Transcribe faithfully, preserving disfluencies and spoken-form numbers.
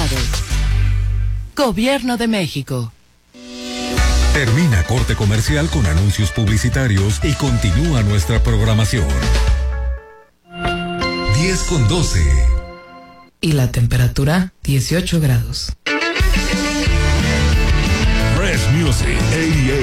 Estado. Gobierno de México. Termina corte comercial con anuncios publicitarios y continúa nuestra programación. diez con doce. Y la temperatura, dieciocho grados. Fresh Music, ochenta y